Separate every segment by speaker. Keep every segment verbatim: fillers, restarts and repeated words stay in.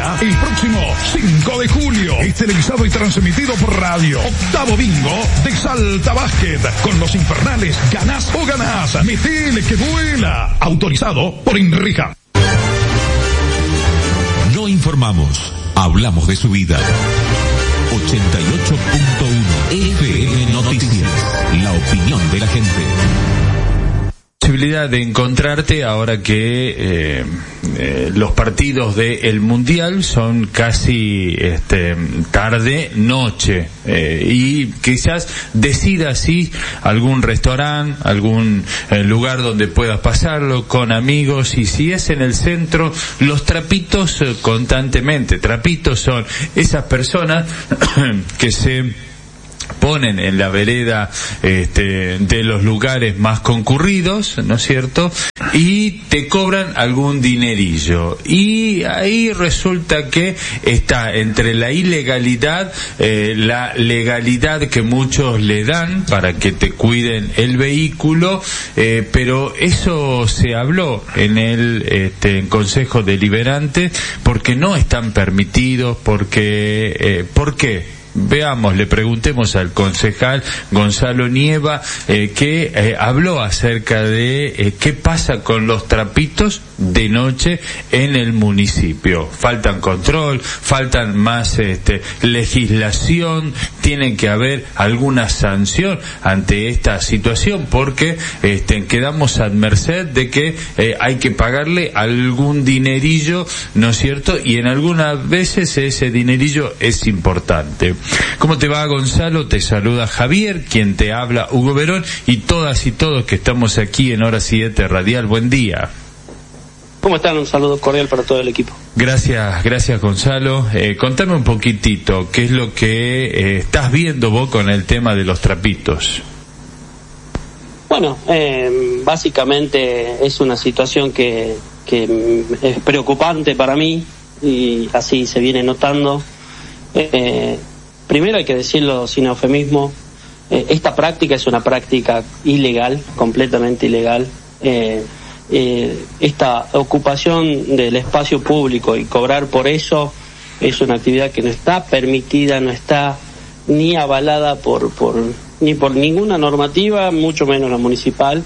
Speaker 1: Villa el próximo cinco de julio. Es televisado y transmitido por radio. Octavo bingo de Salta Básquet. Con los infernales, ganás o ganás. Metele que vuela. Autorizado por INRIJA.
Speaker 2: No informamos, hablamos de su vida. ochenta y ocho punto uno F M Noticias, la opinión de la gente.
Speaker 3: Posibilidad de encontrarte ahora que eh, eh, los partidos del Mundial son casi este, tarde noche eh, y quizás decidas si algún restaurante, algún eh, lugar donde puedas pasarlo con amigos, y si es en el centro, los trapitos eh, constantemente. Trapitos son esas personas que se ponen en la vereda este, de los lugares más concurridos, ¿no es cierto? Y te cobran algún dinerillo. Y ahí resulta que está entre la ilegalidad, eh, la legalidad que muchos le dan para que te cuiden el vehículo, eh, pero eso se habló en el este, en Consejo Deliberante, porque no están permitidos, porque, eh, ¿por qué? Veamos, le preguntemos al concejal Gonzalo Nieva, eh, que eh, habló acerca de eh, qué pasa con los trapitos de noche en el municipio. Faltan control, faltan más este, legislación, tiene que haber alguna sanción ante esta situación, porque este, quedamos a merced de que eh, hay que pagarle algún dinerillo, ¿no es cierto? Y en algunas veces ese dinerillo es importante. ¿Cómo te va, Gonzalo? Te saluda Javier, quien te habla, Hugo Verón, y todas y todos que estamos aquí en Hora siete Radial. Buen día.
Speaker 4: ¿Cómo están? Un saludo cordial para todo el equipo.
Speaker 3: Gracias, gracias, Gonzalo. Eh, contame un poquitito, ¿qué es lo que eh, estás viendo vos con el tema de los trapitos?
Speaker 4: Bueno, eh, básicamente es una situación que, que es preocupante para mí, y así se viene notando. Eh, Primero hay que decirlo sin eufemismo, eh, esta práctica es una práctica ilegal, completamente ilegal. Eh, eh, esta ocupación del espacio público y cobrar por eso es una actividad que no está permitida, no está ni avalada por, por ni por ninguna normativa, mucho menos la municipal.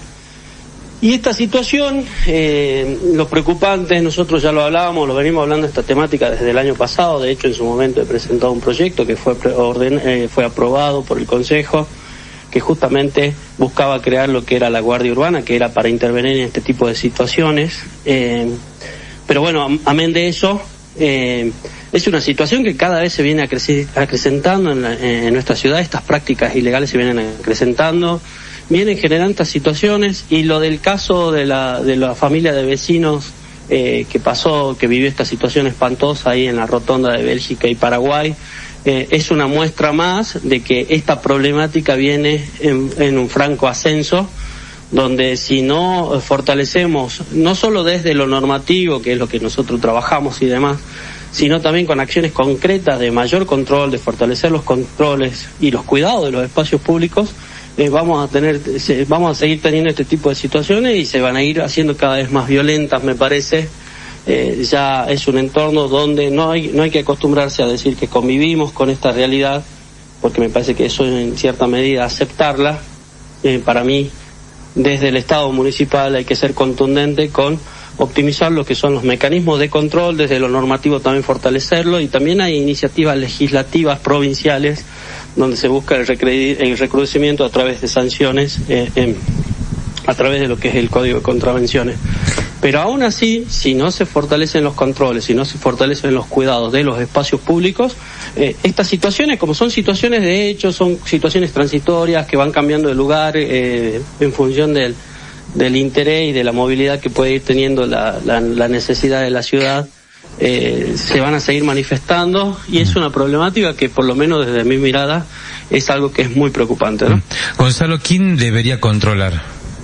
Speaker 4: Y esta situación, eh, lo preocupante, nosotros ya lo hablábamos, lo venimos hablando esta temática desde el año pasado. De hecho, en su momento he presentado un proyecto que fue orden, eh, fue aprobado por el Consejo, que justamente buscaba crear lo que era la Guardia Urbana, que era para intervenir en este tipo de situaciones. Eh, pero bueno, amén de eso, eh, es una situación que cada vez se viene acreci- acrecentando en, la, en nuestra ciudad. Estas prácticas ilegales se vienen acrecentando, vienen generando estas situaciones, y lo del caso de la de la familia de vecinos eh, que pasó, que vivió esta situación espantosa ahí en la rotonda de Bélgica y Paraguay, eh, es una muestra más de que esta problemática viene en, en un franco ascenso, donde si no fortalecemos, no solo desde lo normativo, que es lo que nosotros trabajamos y demás, sino también con acciones concretas de mayor control, de fortalecer los controles y los cuidados de los espacios públicos, Eh, vamos a tener, se, vamos a seguir teniendo este tipo de situaciones, y se van a ir haciendo cada vez más violentas, me parece. Eh, ya es un entorno donde no hay, no hay que acostumbrarse a decir que convivimos con esta realidad, porque me parece que eso es en cierta medida aceptarla. Eh, para mí, desde el Estado municipal hay que ser contundente con optimizar lo que son los mecanismos de control, desde lo normativo también fortalecerlo, y también hay iniciativas legislativas provinciales donde se busca el, recre- el recrudecimiento a través de sanciones, eh, eh, a través de lo que es el Código de Contravenciones. Pero aún así, si no se fortalecen los controles, si no se fortalecen los cuidados de los espacios públicos, eh, estas situaciones, como son situaciones de hecho, son situaciones transitorias que van cambiando de lugar eh, en función del, del interés y de la movilidad que puede ir teniendo la, la, la necesidad de la ciudad. Eh, se van a seguir manifestando, y es una problemática que, por lo menos desde mi mirada, es algo que es muy preocupante, ¿no?
Speaker 5: Gonzalo, ¿quién debería controlar?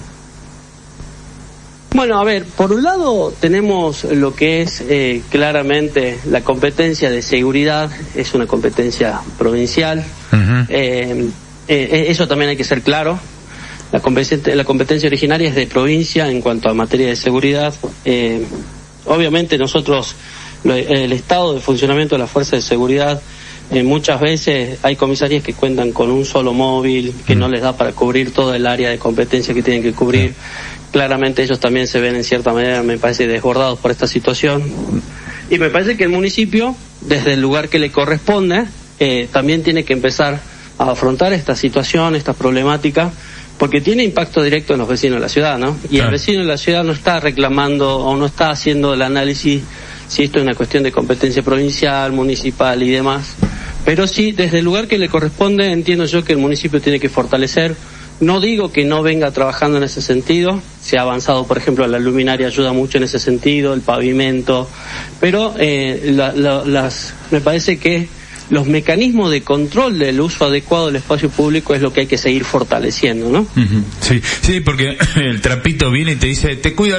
Speaker 4: Bueno, a ver, por un lado tenemos lo que es eh, claramente la competencia de seguridad, es una competencia provincial. Uh-huh. eh, eh, eso también hay que ser claro. La competencia, la competencia originaria es de provincia en cuanto a materia de seguridad. Eh, obviamente nosotros el estado de funcionamiento de las fuerzas de seguridad. Eh, muchas veces hay comisarías que cuentan con un solo móvil que mm. no les da para cubrir todo el área de competencia que tienen que cubrir. Mm. Claramente ellos también se ven en cierta manera, me parece, desbordados por esta situación. Y me parece que el municipio, desde el lugar que le corresponde, eh, también tiene que empezar a afrontar esta situación, esta problemática, porque tiene impacto directo en los vecinos de la ciudad, ¿no? Y claro. El vecino de la ciudad no está reclamando o no está haciendo el análisis si esto es una cuestión de competencia provincial, municipal y demás. Pero sí, desde el lugar que le corresponde, entiendo yo que el municipio tiene que fortalecer. No digo que no venga trabajando en ese sentido, se ha avanzado, por ejemplo, la luminaria ayuda mucho en ese sentido, el pavimento, pero eh, la, la, las, me parece que los mecanismos de control del uso adecuado del espacio público es lo que hay que seguir fortaleciendo, ¿no?
Speaker 3: Uh-huh. Sí, sí, porque el trapito viene y te dice, te cuida